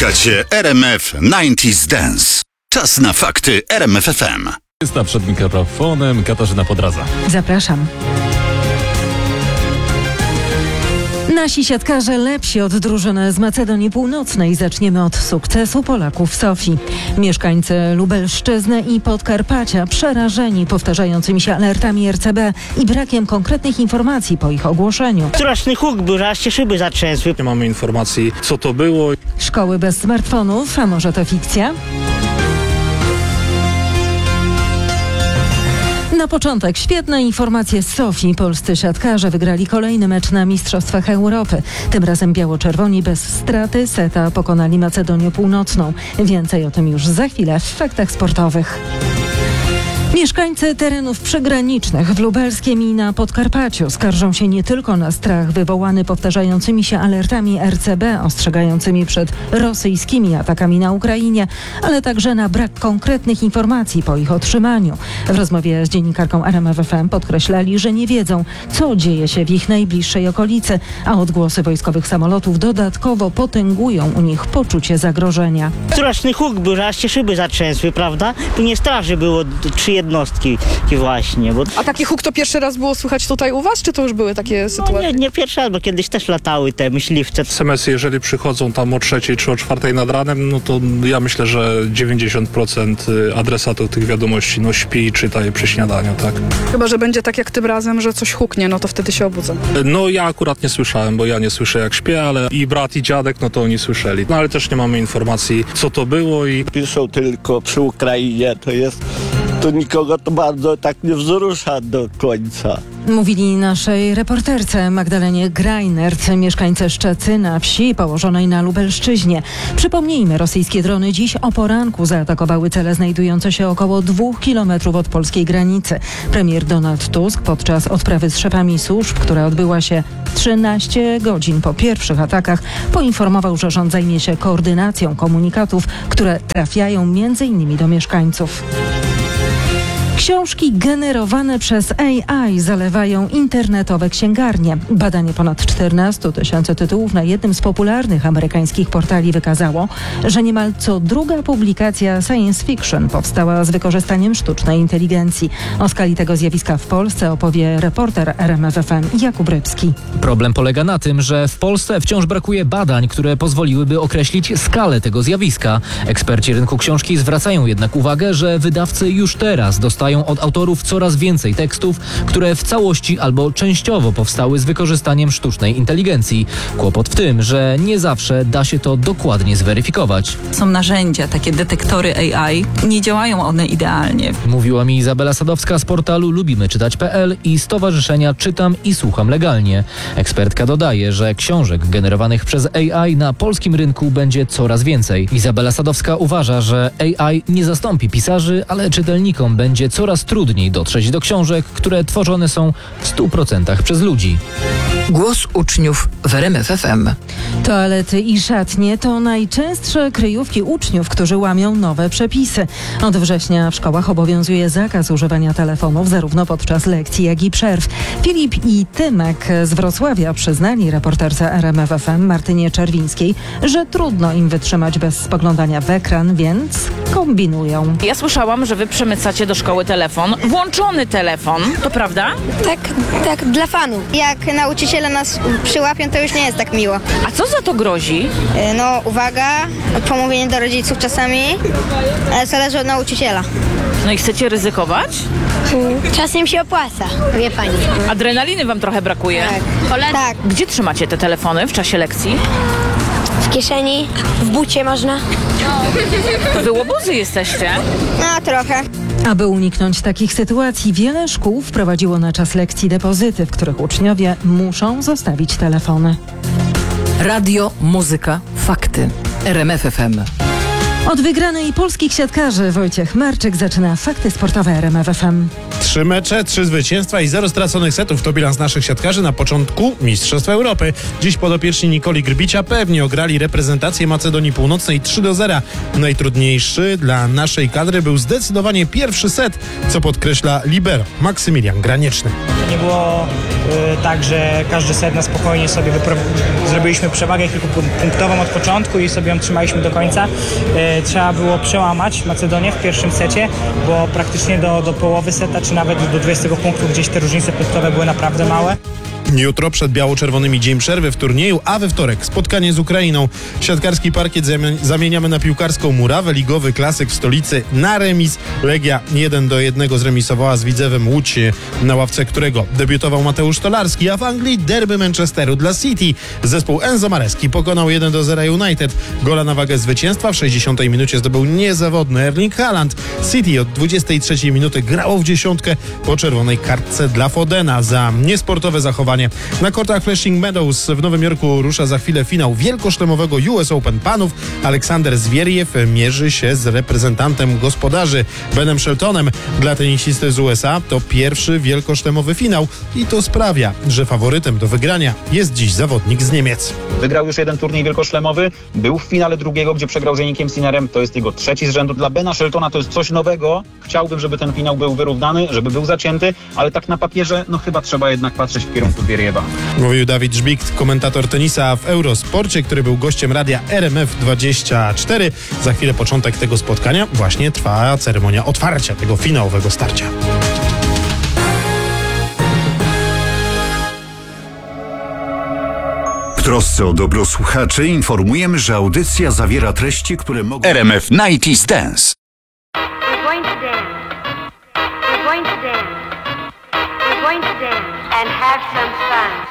Słuchacie RMF 90s Dance. Czas na fakty RMF FM. Jest przed mikrofonem Katarzyna Podradza. Zapraszam. Nasi siatkarze lepsi od drużyny z Macedonii Północnej. Zaczniemy od sukcesu Polaków w Sofii. Mieszkańcy Lubelszczyzny i Podkarpacia przerażeni powtarzającymi się alertami RCB i brakiem konkretnych informacji po ich ogłoszeniu. Straszny huk był, że aż się szyby zatrzęsły. Nie mamy informacji, co to było. Szkoły bez smartfonów, a może to fikcja? Na początek świetne informacje z Sofii. Polscy siatkarze wygrali kolejny mecz na Mistrzostwach Europy. Tym razem biało-czerwoni bez straty seta pokonali Macedonię Północną. Więcej o tym już za chwilę w faktach sportowych. Mieszkańcy terenów przygranicznych w Lubelskiem i na Podkarpaciu skarżą się nie tylko na strach wywołany powtarzającymi się alertami RCB ostrzegającymi przed rosyjskimi atakami na Ukrainie, ale także na brak konkretnych informacji po ich otrzymaniu. W rozmowie z dziennikarką RMF FM podkreślali, że nie wiedzą, co dzieje się w ich najbliższej okolicy, a odgłosy wojskowych samolotów dodatkowo potęgują u nich poczucie zagrożenia. Straszny huk był, że aż się szyby zatrzęsły, prawda? Tu nie straży było 3 jednostki właśnie. Bo... A taki huk to pierwszy raz było słychać tutaj u was, czy to już były takie sytuacje? Nie pierwszy raz, bo kiedyś też latały te myśliwce. SMS-y, jeżeli przychodzą tam o 3 czy o 4 nad ranem, no to ja myślę, że 90% adresatów tych wiadomości śpi i czyta je przy śniadaniu, tak? Chyba że będzie tak jak tym razem, że coś huknie, no to wtedy się obudzę. No ja akurat nie słyszałem, bo ja nie słyszę jak śpię, ale i brat i dziadek, no to oni słyszeli. No ale też nie mamy informacji, co to było i... Piszą tylko przy Ukrainie, to nikogo to bardzo tak nie wzrusza do końca. Mówili naszej reporterce Magdalenie Grajnert, mieszkańcy Szczecyna, wsi położonej na Lubelszczyźnie. Przypomnijmy, rosyjskie drony dziś o poranku zaatakowały cele znajdujące się około 2 kilometrów od polskiej granicy. Premier Donald Tusk podczas odprawy z szefami służb, która odbyła się 13 godzin po pierwszych atakach, poinformował, że rząd zajmie się koordynacją komunikatów, które trafiają m.in. do mieszkańców. Książki generowane przez AI zalewają internetowe księgarnie. Badanie ponad 14 000 tytułów na jednym z popularnych amerykańskich portali wykazało, że niemal co druga publikacja science fiction powstała z wykorzystaniem sztucznej inteligencji. O skali tego zjawiska w Polsce opowie reporter RMF FM Jakub Rybski. Problem polega na tym, że w Polsce wciąż brakuje badań, które pozwoliłyby określić skalę tego zjawiska. Eksperci rynku książki zwracają jednak uwagę, że wydawcy już teraz dostają od autorów coraz więcej tekstów, które w całości albo częściowo powstały z wykorzystaniem sztucznej inteligencji. Kłopot w tym, że nie zawsze da się to dokładnie zweryfikować. Są narzędzia, takie detektory AI. Nie działają one idealnie. Mówiła mi Izabela Sadowska z portalu lubimyczytać.pl i Stowarzyszenia Czytam i Słucham Legalnie. Ekspertka dodaje, że książek generowanych przez AI na polskim rynku będzie coraz więcej. Izabela Sadowska uważa, że AI nie zastąpi pisarzy, ale czytelnikom będzie coraz trudniej dotrzeć do książek, które tworzone są w 100% przez ludzi. Głos uczniów w RMF FM. Toalety i szatnie to najczęstsze kryjówki uczniów, którzy łamią nowe przepisy. Od września w szkołach obowiązuje zakaz używania telefonów zarówno podczas lekcji, jak i przerw. Filip i Tymek z Wrocławia przyznali reporterce RMF FM Martynie Czerwińskiej, że trudno im wytrzymać bez spoglądania w ekran, więc kombinują. Ja słyszałam, że wy przemycacie do szkoły telefon. Włączony telefon, to prawda? Tak, dla fanów. Jak nauczyciele nas przyłapią, to już nie jest tak miło. A co za to grozi? No, uwaga, pomówienie do rodziców czasami, ale zależy od nauczyciela. No i chcecie ryzykować? Czasem się opłaca, wie pani. Adrenaliny wam trochę brakuje? Tak. Gdzie trzymacie te telefony w czasie lekcji? W kieszeni, w bucie można. Wy łobuzy jesteście? No, trochę. Aby uniknąć takich sytuacji, wiele szkół wprowadziło na czas lekcji depozyty, w których uczniowie muszą zostawić telefony. Radio, muzyka, fakty. RMF FM. Od wygranej polskich siatkarzy Wojciech Marczyk zaczyna Fakty sportowe RMF FM. 3 mecze, 3 zwycięstwa i 0 straconych setów to bilans naszych siatkarzy na początku Mistrzostw Europy. Dziś podopieczni Nikoli Grbicia pewnie ograli reprezentację Macedonii Północnej 3-0. Najtrudniejszy dla naszej kadry był zdecydowanie pierwszy set, co podkreśla libero Maksymilian Granieczny. Nie było tak, że każdy set na spokojnie sobie zrobiliśmy przewagę kilkupunktową od początku i sobie ją trzymaliśmy do końca. Trzeba było przełamać Macedonię w pierwszym secie, bo praktycznie do połowy seta, czy nawet do 20 punktów gdzieś te różnice punktowe były naprawdę małe. Jutro przed biało-czerwonymi dzień przerwy w turnieju, a we wtorek spotkanie z Ukrainą. Siatkarski parkiet zamieniamy na piłkarską murawę. Ligowy klasyk w stolicy na remis. Legia 1-1 zremisowała z Widzewem Łódź, na ławce którego debiutował Mateusz Stolarski, a w Anglii derby Manchesteru dla City. Zespół Enzo Mareschi pokonał 1-0 United. Gola na wagę zwycięstwa w 60 minucie zdobył niezawodny Erling Haaland. City od 23 minuty grało w dziesiątkę po czerwonej kartce dla Fodena za niesportowe zachowanie. Na kortach Flushing Meadows w Nowym Jorku rusza za chwilę finał wielkoszlemowego US Open panów. Aleksander Zwieriew mierzy się z reprezentantem gospodarzy Benem Sheltonem. Dla tenisisty z USA to pierwszy wielkoszlemowy finał i to sprawia, że faworytem do wygrania jest dziś zawodnik z Niemiec. Wygrał już jeden turniej wielkoszlemowy, był w finale drugiego, gdzie przegrał z Janikiem Sinnerem. To jest jego trzeci z rzędu. Dla Bena Sheltona to jest coś nowego. Chciałbym, żeby ten finał był wyrównany, żeby był zacięty, ale tak na papierze, chyba trzeba jednak patrzeć w kierunku Zwieriewa. Mówił Dawid Żbikt, komentator tenisa w Eurosporcie, który był gościem radia RMF24. Za chwilę początek tego spotkania. Właśnie trwa ceremonia otwarcia tego finałowego starcia. W trosce o dobro słuchaczy informujemy, że audycja zawiera treści, które mogą... RMF 90's Dance. We're going to dance. We're going to dance. We're going to dance and have some fun.